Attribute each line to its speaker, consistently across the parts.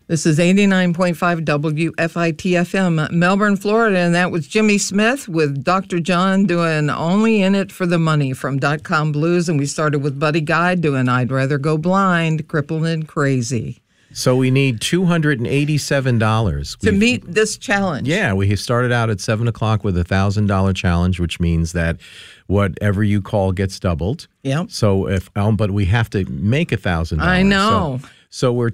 Speaker 1: This is 89.5 WFIT-FM, Melbourne, Florida, and that was Jimmy Smith with Dr. John doing Only in It for the Money from .com Blues, and we started with Buddy Guy doing I'd Rather Go Blind, Crippled and Crazy.
Speaker 2: So we need $287
Speaker 1: to meet this challenge.
Speaker 2: Yeah, we started out at 7 o'clock with a $1,000 challenge, which means that whatever you call gets doubled.
Speaker 1: Yep.
Speaker 2: So but we have to make $1,000.
Speaker 1: I know.
Speaker 2: So we're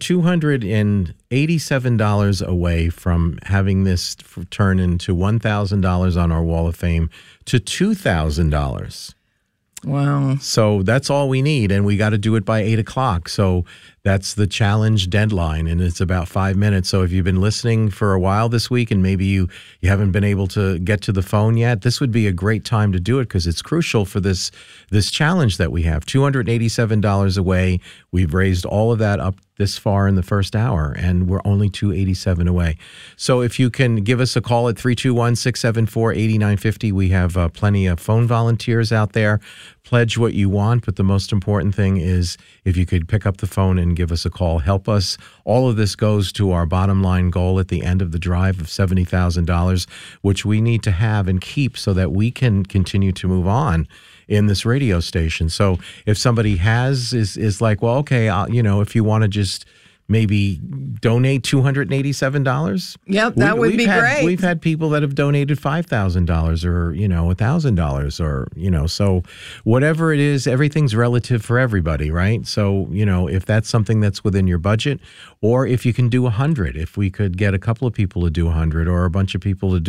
Speaker 2: $287 away from having this turn into $1,000 on our Wall of Fame to $2,000.
Speaker 1: Wow.
Speaker 2: So that's all we need, and we got to do it by 8 o'clock. So that's the challenge deadline, and it's about 5 minutes. So if you've been listening for a while this week and maybe you haven't been able to get to the phone yet, this would be a great time to do it because it's crucial for this challenge that we have. $287 away. We've raised all of that up this far in the first hour, and we're only $287 away. So if you can give us a call at 321-674-8950. We have plenty of phone volunteers out there. Pledge what you want, but the most important thing is if you could pick up the phone and give us a call. Help us. All of this goes to our bottom line goal at the end of the drive of $70,000, which we need to have and keep so that we can continue to move on in this radio station. So if somebody is like, well, okay, if you want to just maybe donate $287.
Speaker 1: Yep, that would be great.
Speaker 2: We've had people that have donated $5,000 or, $1,000 or, so whatever it is, everything's relative for everybody, right? So, if that's something that's within your budget, or if you can do 100, if we could get a couple of people to do 100 or a bunch of people to do